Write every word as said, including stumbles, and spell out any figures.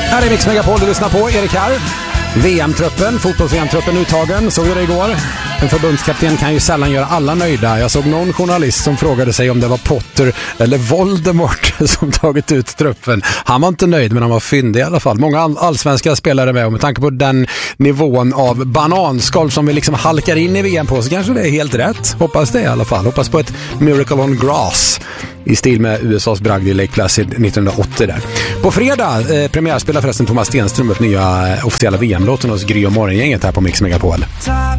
Här är Mix Megapol, du lyssnar på Erik här. V M-truppen, fotbolls-V M-truppen uttagen, såg vi det igår. En förbundskapten kan ju sällan göra alla nöjda. Jag såg någon journalist som frågade sig om det var Potter eller Voldemort som tagit ut truppen. Han var inte nöjd, men han var fyndig i alla fall. Många all- allsvenska spelare med, och med tanke på den nivån av bananskal som vi liksom halkar in i V M på, så kanske det är helt rätt. Hoppas det i alla fall. Hoppas på ett Miracle on Grass i stil med U S A:s bragd i Lake Placid nittonhundraåttio där. På fredag eh, premiärspelar förresten Thomas Stenström upp nya eh, officiella V M-låten hos Gry och Morgongänget här på Mix Megapol.